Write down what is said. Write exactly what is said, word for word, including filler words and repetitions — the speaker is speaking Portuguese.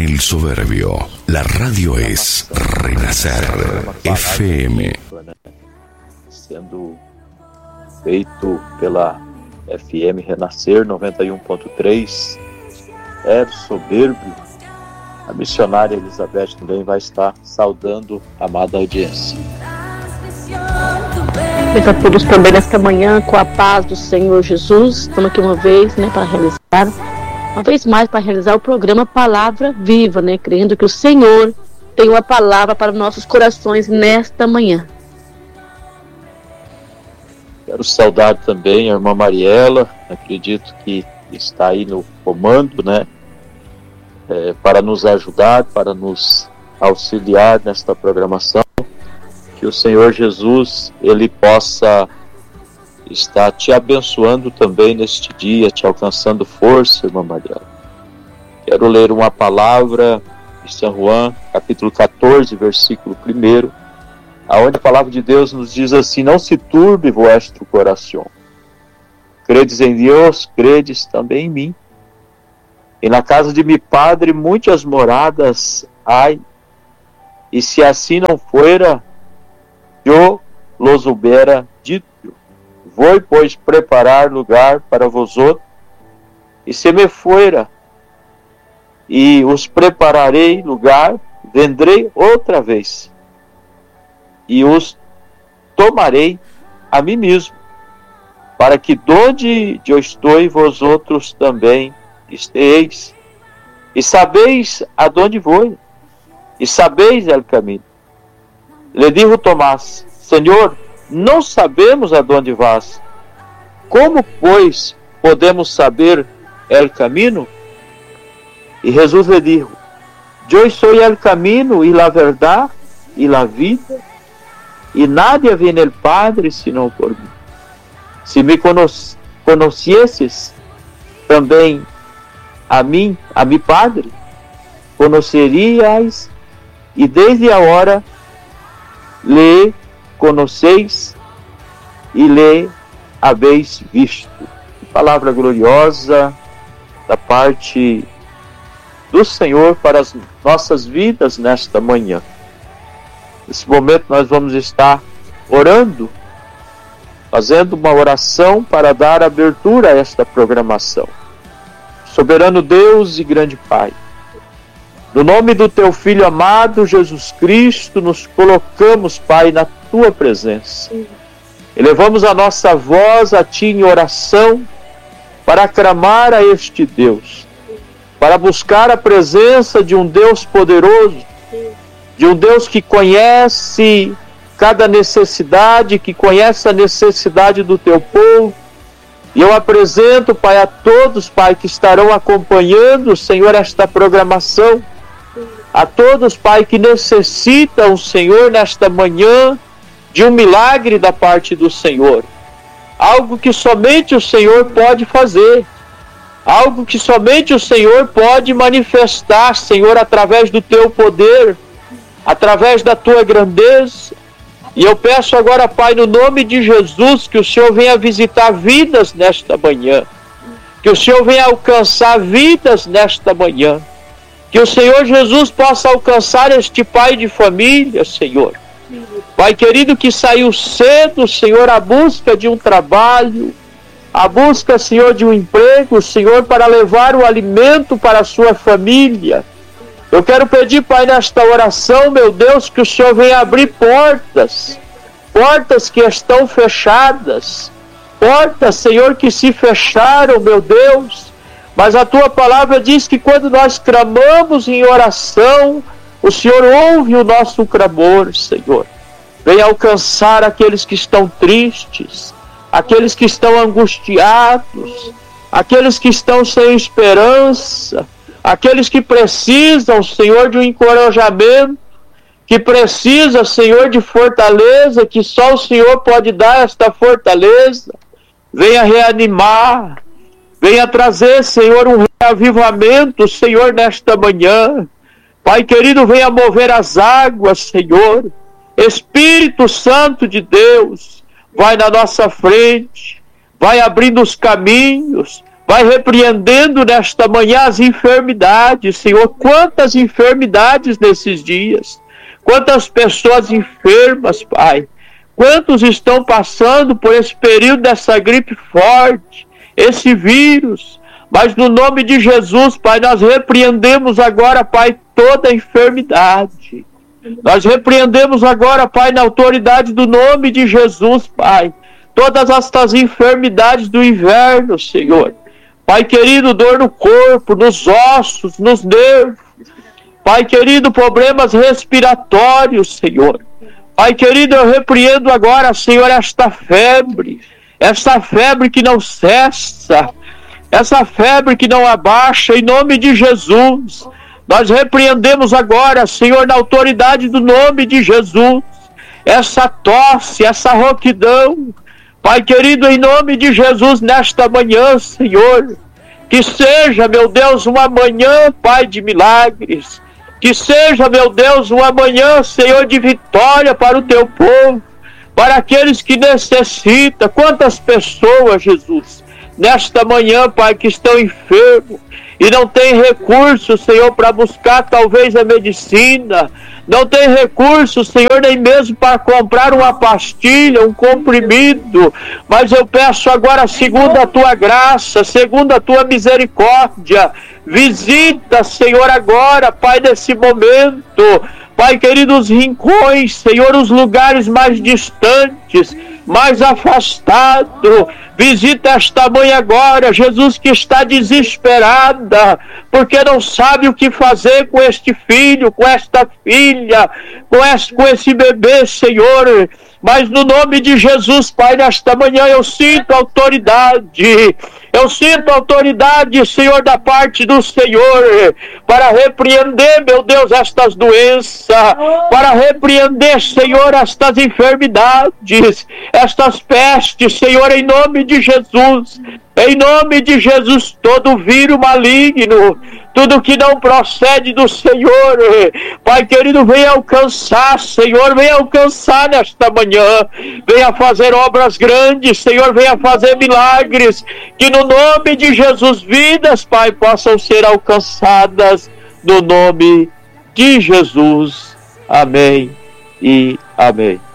el soberbio. La radio es Renacer F M. Sendo feito pela F M Renascer noventa e um ponto três. É soberbio. A missionária Elizabeth também vai estar saudando a amada audiência. Bem a todos também nesta manhã, com a paz do Senhor Jesus. Estamos aqui uma vez, né, para realizar, uma vez mais para realizar o programa Palavra Viva, né, crendo que o Senhor tem uma palavra para nossos corações nesta manhã. Quero saudar também a irmã Mariela, acredito que está aí no comando, né, é, para nos ajudar, para nos auxiliar nesta programação. Que o Senhor Jesus, Ele possa estar te abençoando também neste dia, te alcançando força, irmã Mariela. Quero ler uma palavra de São João, capítulo catorze, versículo um, aonde a palavra de Deus nos diz assim: não se turbe vosso coração. Credes em Deus, credes também em mim. E na casa de meu Padre muitas moradas há, e se assim não fora, eu los hubiera dito. Vou, pois, preparar lugar para vós outros, e se me fuera, e os prepararei lugar, vendrei outra vez, e os tomarei a mim mesmo, para que donde eu estou, vós outros também esteis, e sabeis aonde vou, e sabeis o caminho. Le dijo Tomás: Senhor, não sabemos aonde vas. Como, pois, podemos saber el caminho? E Jesus lhe dijo: Eu sou el caminho e a verdade e a vida, e nadie viene al Padre senão por mim. Se me conhecesses também a mim, a mi Padre, conheceriais, e desde a hora lhe conheceis e lhe haveis visto. Palavra gloriosa da parte do Senhor para as nossas vidas nesta manhã. Nesse momento nós vamos estar orando, fazendo uma oração para dar abertura a esta programação. Soberano Deus e grande Pai, no nome do Teu Filho amado, Jesus Cristo, nos colocamos, Pai, na Tua presença. Elevamos a nossa voz a Ti em oração, para clamar a este Deus, para buscar a presença de um Deus poderoso, de um Deus que conhece cada necessidade, que conhece a necessidade do Teu povo. E eu apresento, Pai, a todos, Pai, que estarão acompanhando, Senhor, esta programação, a todos, Pai, que necessitam, Senhor, nesta manhã, de um milagre da parte do Senhor. Algo que somente o Senhor pode fazer. Algo que somente o Senhor pode manifestar, Senhor, através do Teu poder, através da Tua grandeza. E eu peço agora, Pai, no nome de Jesus, que o Senhor venha visitar vidas nesta manhã. Que o Senhor venha alcançar vidas nesta manhã. Que o Senhor Jesus possa alcançar este pai de família, Senhor. Pai querido, que saiu cedo, Senhor, à busca de um trabalho, à busca, Senhor, de um emprego, Senhor, para levar o alimento para a sua família. Eu quero pedir, Pai, nesta oração, meu Deus, que o Senhor venha abrir portas, portas que estão fechadas, portas, Senhor, que se fecharam, meu Deus. Mas a Tua palavra diz que quando nós clamamos em oração, o Senhor ouve o nosso clamor, Senhor. Venha alcançar aqueles que estão tristes, aqueles que estão angustiados, aqueles que estão sem esperança, aqueles que precisam, Senhor, de um encorajamento, que precisa, Senhor, de fortaleza, que só o Senhor pode dar esta fortaleza. Venha reanimar, venha trazer, Senhor, um reavivamento, Senhor, nesta manhã. Pai querido, venha mover as águas, Senhor. Espírito Santo de Deus, vai na nossa frente, vai abrindo os caminhos, Vai repreendendo nesta manhã as enfermidades, Senhor. Quantas enfermidades nesses dias. Quantas pessoas enfermas, Pai. Quantos estão passando por esse período dessa gripe forte, esse vírus. Mas no nome de Jesus, Pai, nós repreendemos agora, Pai, toda enfermidade. Nós repreendemos agora, Pai, na autoridade do nome de Jesus, Pai, todas estas enfermidades do inverno, Senhor. Pai querido, dor no corpo, nos ossos, nos nervos. Pai querido, problemas respiratórios, Senhor. Pai querido, eu repreendo agora, Senhor, esta febre. Esta febre que não cessa. Essa febre que não abaixa, em nome de Jesus. Nós repreendemos agora, Senhor, na autoridade do nome de Jesus. Essa tosse, essa rouquidão. Pai querido, em nome de Jesus, nesta manhã, Senhor, que seja, meu Deus, uma manhã, Pai, de milagres. Que seja, meu Deus, uma manhã, Senhor, de vitória para o teu povo, para aqueles que necessitam. Quantas pessoas, Jesus, nesta manhã, Pai, que estão enfermos e não tem recursos, Senhor, para buscar talvez a medicina, não tem recursos, Senhor, nem mesmo para comprar uma pastilha, um comprimido, mas eu peço agora, segundo a tua graça, segundo a tua misericórdia, visita, Senhor, agora, Pai, nesse momento, Pai querido, os rincões, Senhor, os lugares mais distantes, mais afastado. Visita esta mãe agora, Jesus, que está desesperada, porque não sabe o que fazer com este filho, com esta filha, com esse, com esse bebê, Senhor. Mas no nome de Jesus, Pai, nesta manhã eu sinto autoridade. Eu sinto autoridade, Senhor, da parte do Senhor, para repreender, meu Deus, estas doenças, para repreender, Senhor, estas enfermidades, estas pestes, Senhor, em nome de Jesus. Em nome de Jesus, todo vírus maligno, tudo que não procede do Senhor, Pai querido, venha alcançar, Senhor, venha alcançar nesta manhã, venha fazer obras grandes, Senhor, venha fazer milagres, que no nome de Jesus, vidas, Pai, possam ser alcançadas, no nome de Jesus. Amém e amém.